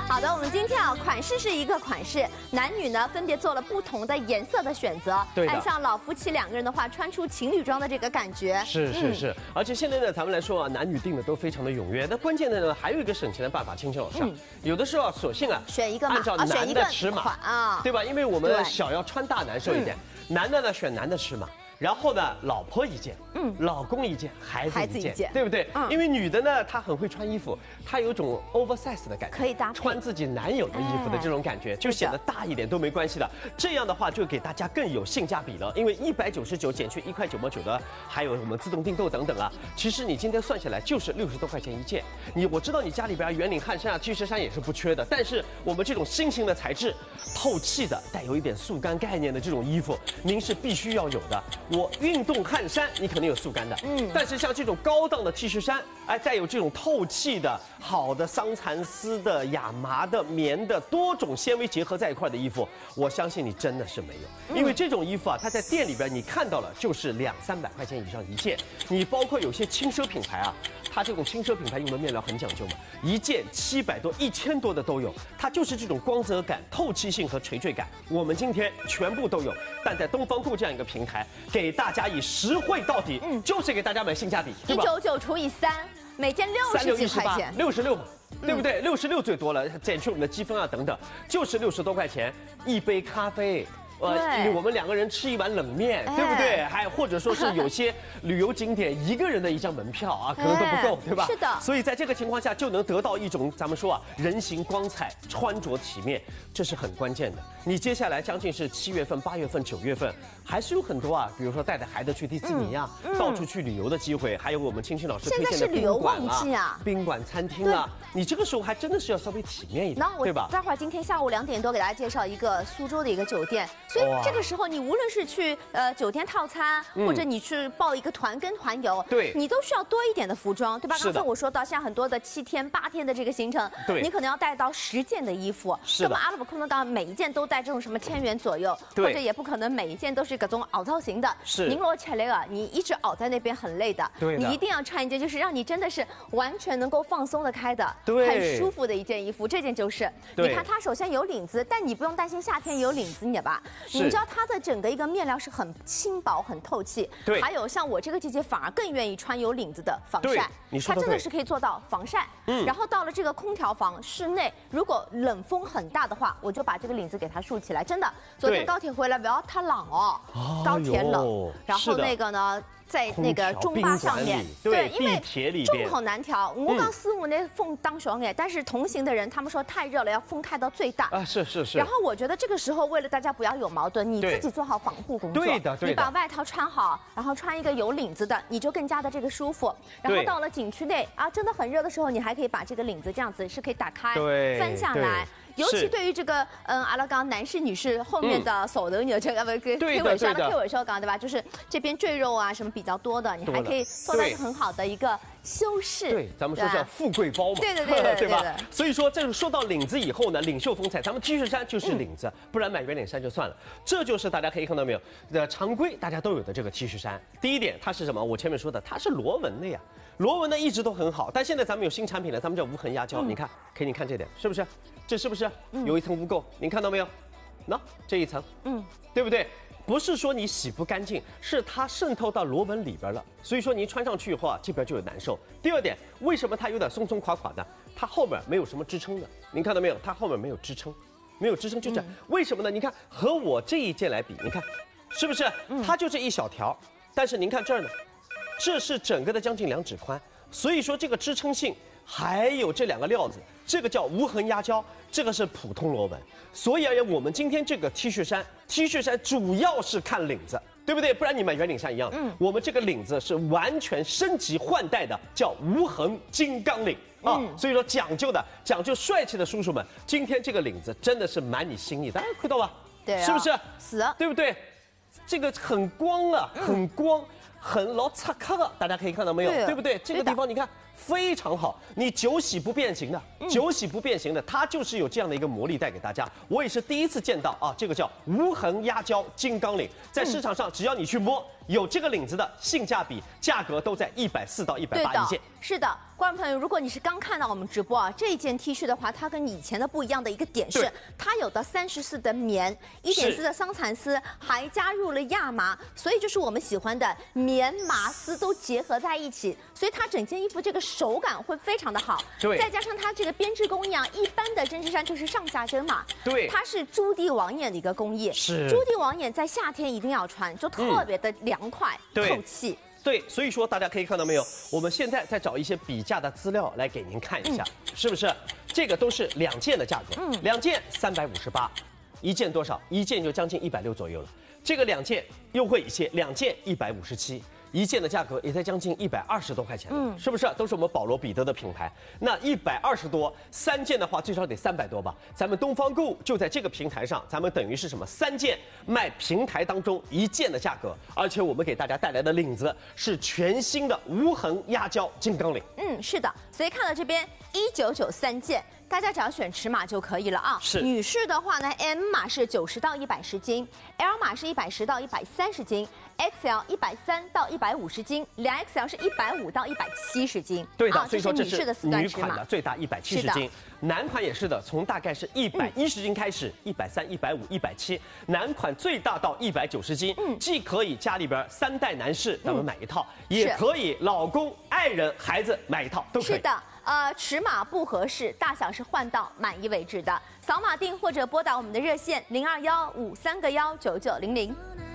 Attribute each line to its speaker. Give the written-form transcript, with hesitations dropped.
Speaker 1: 好的，我们今天啊，款式是一个款式，男女呢分别做了不同的颜色的选择。
Speaker 2: 对的，
Speaker 1: 像老夫妻两个人的话，穿出情侣装的这个感觉。
Speaker 2: 是，而且现在呢，咱们来说啊，男女订的都非常的踊跃。那关键的呢，还有一个省钱的办法，青青老师，有的时候啊，索性啊，
Speaker 1: 选一个
Speaker 2: 按照男的尺码
Speaker 1: 啊，
Speaker 2: 对吧？因为我们小要穿大难受一点，男的呢选男的尺码。然后呢，老婆一件，老公一件，孩子一件，对不对？因为女的呢，她很会穿衣服，她有种 oversize 的感觉，
Speaker 1: 可以搭配
Speaker 2: 穿自己男友的衣服的这种感觉，就显得大一点都没关系的。这样的话就给大家更有性价比了，因为199减去1块9毛9的，还有我们自动订购等等啊，其实你今天算下来就是60多块钱一件。我知道你家里边圆领汗衫啊、T恤衫也是不缺的，但是我们这种新型的材质，透气的、带有一点速干概念的这种衣服，您是必须要有的。我运动汗衫你肯定有速干的，但是像这种高档的 T 恤衫，哎，带有这种透气的、好的桑蚕丝的、亚麻的、棉的多种纤维结合在一块的衣服，我相信你真的是没有，因为这种衣服啊，它在店里边你看到了就是200-300块钱以上一件，你包括有些轻奢品牌啊。它这种轻奢品牌用的面料很讲究嘛，一件700多、1000多的都有，它就是这种光泽感、透气性和垂坠感，我们今天全部都有。但在东方购这样一个平台，给大家以实惠到底，就是给大家买性价比，对吧
Speaker 1: ？199除以3，每件60几块钱
Speaker 2: ，66嘛。对不对？66最多了，减去我们的积分啊等等，就是60多块钱一杯咖啡。我们2个人吃一碗冷面，对不对？还或者说是有些旅游景点1个人的一张门票啊，可能都不够，对吧？
Speaker 1: 是的。
Speaker 2: 所以在这个情况下，就能得到一种咱们说啊，人形光彩、穿着体面，这是很关键的。你接下来将近是7月份、8月份、9月份，还是有很多啊，比如说带着孩子去迪士尼啊，到处去旅游的机会，还有我们青青老师推荐的宾馆啊、宾馆、餐厅啊，你这个时候还真的是要稍微体面一点，对吧？
Speaker 1: 待会儿今天下午2点多给大家介绍一个苏州的一个酒店。所以这个时候，你无论是去酒店套餐，或者你去报一个团跟团游，
Speaker 2: 对，
Speaker 1: 你都需要多一点的服装，对吧？刚才我说到，像很多的7天8天的这个行程，
Speaker 2: 对，
Speaker 1: 你可能要带到10件的衣服，那么阿拉伯空当每一件都带这种什么1000元左右，或者也不可能每一件都是各种凹造型的。
Speaker 2: 是，
Speaker 1: 您罗切雷尔，你一直凹在那边很累的，
Speaker 2: 对，
Speaker 1: 你一定要穿一件就是让你真的是完全能够放松的开的，
Speaker 2: 对，
Speaker 1: 很舒服的一件衣服。这件就是，你看它首先有领子，但你不用担心夏天有领子，你知道吧？你知道它的整个一个面料是很轻薄、很透气。
Speaker 2: 对，
Speaker 1: 还有像我这个季节反而更愿意穿有领子的防晒，它真的是可以做到防晒。然后到了这个空调房室内，如果冷风很大的话，我就把这个领子给它竖起来。真的，昨天高铁回来不要太冷哦，高铁冷。然后那个呢？在那个中巴上面，
Speaker 2: 对，
Speaker 1: 因为众口难调。我刚师傅那风当小眼，但是同行的人他们说太热了，要风开到最大
Speaker 2: 啊，是。
Speaker 1: 然后我觉得这个时候为了大家不要有矛盾，你自己做好防护工作，
Speaker 2: 对的，
Speaker 1: 你把外套穿好，然后穿一个有领子的，你就更加的这个舒服。然后到了景区内啊，真的很热的时候，你还可以把这个领子这样子是可以打开，翻下来。尤其对于这个阿拉刚男士女士后面的手的你这个K 尾袖对吧？就是这边赘肉啊什么比较多的，你还可以做到一个很好的一个修饰。
Speaker 2: 对，咱们说叫富贵包嘛，
Speaker 1: 对
Speaker 2: 吧？所以说，这个说到领子以后呢，领袖风采，咱们 T 恤衫就是领子，不然买圆领衫就算了。这就是大家可以看到没有，常规大家都有的这个 T 恤衫。第一点，它是什么？我前面说的，它是螺纹的呀。螺纹呢一直都很好，但现在咱们有新产品了，咱们叫无痕压胶。你看，给你看这点，是不是？这是不是有一层污垢？您看到没有？那这一层，对不对？不是说你洗不干净，是它渗透到螺纹里边了。所以说你穿上去以后啊，这边就有难受。第二点，为什么它有点松松垮垮的？它后面没有什么支撑的，您看到没有？它后面没有支撑，就这样。为什么呢？你看和我这一件来比，你看是不是？它就这一小条，但是您看这儿呢，这是整个的将近2指宽。所以说这个支撑性还有这2个料子，这个叫无痕压胶，这个是普通螺纹。所以而言，我们今天这个 T 恤衫主要是看领子，对不对？不然你买圆领衫一样。我们这个领子是完全升级换代的，叫无痕金刚领啊。所以说讲究帅气的叔叔们，今天这个领子真的是满你心意，大家看到吧？
Speaker 1: 对，
Speaker 2: 是不是？
Speaker 1: 是，
Speaker 2: 对不对？这个很光啊，很光。很老擦卡的，大家可以看到没有？对不对？这个地方你看非常好，你久洗不变形的，它就是有这样的一个魔力带给大家。我也是第一次见到啊，这个叫无痕压胶金刚领，在市场上只要你去摸， 有这个领子的性价比，价格都在140到180一件。
Speaker 1: 是的，观众朋友，如果你是刚看到我们直播啊，这一件 T 恤的话，它跟以前的不一样的一个点是，它有的34的棉，1.4的桑蚕丝，还加入了亚麻，所以就是我们喜欢的棉麻丝都结合在一起，所以它整件衣服这个手感会非常的好。
Speaker 2: 对，
Speaker 1: 再加上它这个编织工艺啊，一般的针织衫就是上下针嘛，
Speaker 2: 对，
Speaker 1: 它是朱棣网眼的一个工艺，
Speaker 2: 是
Speaker 1: 朱棣网眼在夏天一定要穿，就特别的凉快、透气。
Speaker 2: 对，所以说大家可以看到没有，我们现在在找一些比价的资料来给您看一下，是不是？这个都是2件的价格，2件358，一件多少？一件就将近160左右了。这个2件优惠一些，2件157。一件的价格也在将近120多块钱，是不是？都是我们保罗彼得的品牌。那120多，3件的话最少得300多吧？咱们东方购物就在这个平台上，咱们等于是什么？3件卖平台当中1件的价格，而且我们给大家带来的领子是全新的无痕压胶金刚领。
Speaker 1: 是的，所以看到这边1993件。大家只要选尺码就可以了啊。
Speaker 2: 是。
Speaker 1: 女士的话呢 ，M 码是90到110斤 ，L 码是110到130斤 ，XL 130到150斤，2XL 是150到170斤。
Speaker 2: 对的，所以说
Speaker 1: 这是女士的4段尺码。
Speaker 2: 女款的最大170斤，男款也是的，从大概是110斤开始，130、150、170，男款最大到190斤。既可以家里边3代男士咱们买一套，也可以老公、爱人、孩子买一套都可以。
Speaker 1: 是的。尺码不合适，大小是换到满意为止的。扫码订或者拨打我们的热线0215319900。